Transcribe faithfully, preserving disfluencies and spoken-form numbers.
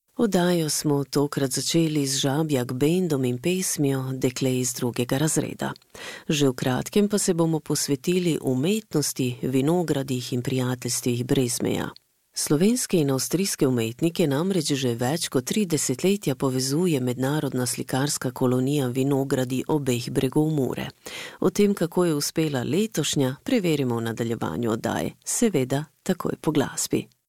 Oddajo smo tokrat začeli z Žabjak bendom in pesmijo Dekle iz drugega razreda. Že v kratkem pa se bomo posvetili umetnosti, vinogradih in prijateljstvih brez meja. Slovenske in avstrijske umetnike namreč že več kot tri desetletja povezuje mednarodna slikarska kolonija Vinogradi obeh bregov Mure. O tem, kako je uspela letošnja, preverimo v nadaljevanju oddaje, seveda takoj po glasbi.